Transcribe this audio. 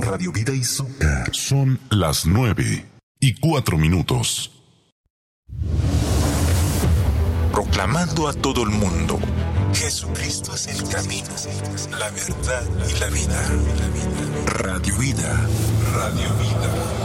Radio Vida y Zucca. Son las 9:04. Proclamando a todo el mundo: Jesucristo es el camino, la verdad y la vida. Radio Vida, Radio Vida.